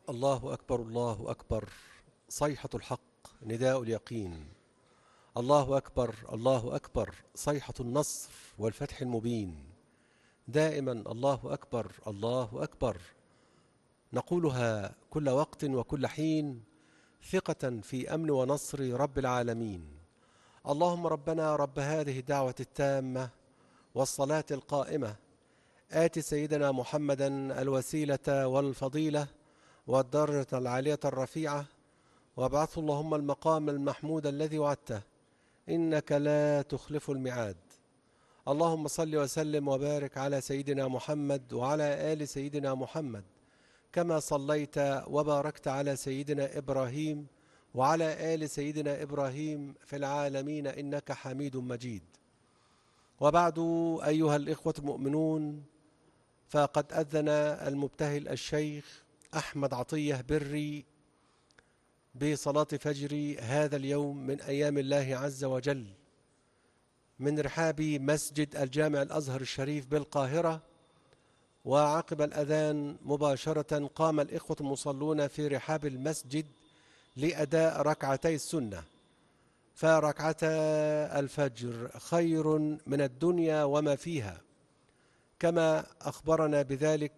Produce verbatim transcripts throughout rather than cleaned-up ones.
الله أكبر الله أكبر. صيحة الحق، نداء اليقين. الله أكبر الله أكبر، صيحة النصر والفتح المبين. دائما الله أكبر الله أكبر، نقولها كل وقت وكل حين، ثقة في أمن ونصر رب العالمين. اللهم ربنا رب هذه الدعوة التامة والصلاة القائمة، آت سيدنا محمدا الوسيلة والفضيلة والدرجة العالية الرفيعة، وابعثه اللهم المقام المحمود الذي وعدته، إنك لا تخلف الميعاد. اللهم صل وسلم وبارك على سيدنا محمد وعلى آل سيدنا محمد، كما صليت وباركت على سيدنا إبراهيم وعلى آل سيدنا إبراهيم في العالمين إنك حميد مجيد. وبعد، أيها الإخوة المؤمنون، فقد أذن المبتهل الشيخ أحمد عطية بري بصلاة فجر هذا اليوم من أيام الله عز وجل من رحاب مسجد الجامع الأزهر الشريف بالقاهرة. وعقب الأذان مباشرة قام الإخوة المصلون في رحاب المسجد لأداء ركعتي السنة، فركعتا الفجر خير من الدنيا وما فيها، كما أخبرنا بذلك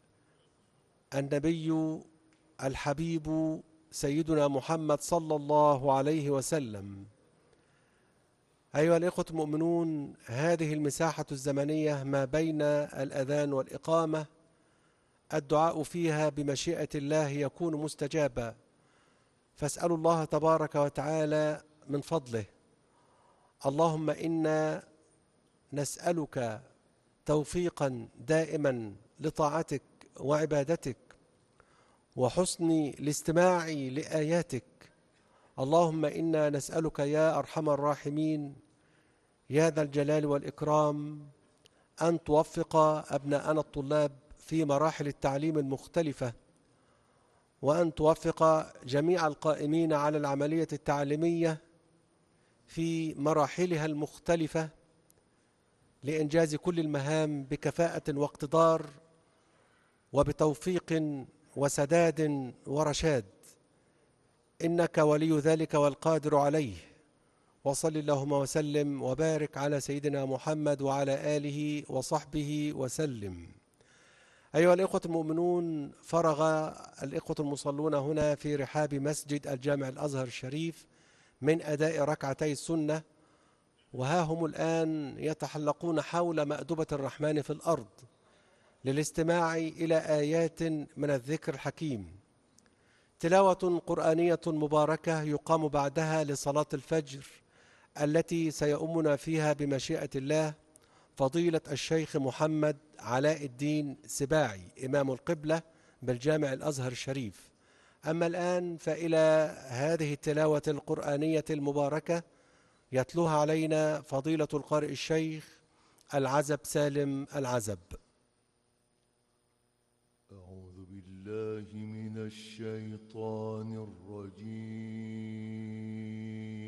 النبي الحبيب سيدنا محمد صلى الله عليه وسلم. أيها الإخوة المؤمنون، هذه المساحة الزمنية ما بين الأذان والإقامة الدعاء فيها بمشيئة الله يكون مستجابا، فاسألوا الله تبارك وتعالى من فضله. اللهم إنا نسألك توفيقا دائما لطاعتك وعبادتك وحسن الاستماع لآياتك. اللهم إنا نسألك يا أرحم الراحمين يا ذا الجلال والإكرام أن توفق أبناءنا الطلاب في مراحل التعليم المختلفة، وأن توفق جميع القائمين على العملية التعليمية في مراحلها المختلفة لإنجاز كل المهام بكفاءة واقتدار وبتوفيق وسداد ورشاد، إنك ولي ذلك والقادر عليه. وصل اللهم وسلم وبارك على سيدنا محمد وعلى آله وصحبه وسلم. أيها الإخوة المؤمنون، فرغ الإخوة المصلون هنا في رحاب مسجد الجامع الأزهر الشريف من أداء ركعتي السنة، وها هم الآن يتحلقون حول مأدبة الرحمن في الأرض للاستماع إلى آيات من الذكر الحكيم، تلاوة قرآنية مباركة يقام بعدها لصلاة الفجر التي سيؤمنا فيها بمشيئة الله فضيلة الشيخ محمد علاء الدين سباعي إمام القبلة بالجامع الأزهر الشريف. أما الآن فإلى هذه التلاوة القرآنية المباركة يتلوها علينا فضيلة القارئ الشيخ العزب سالم العزب. أعوذ بالله من الشيطان الرجيم.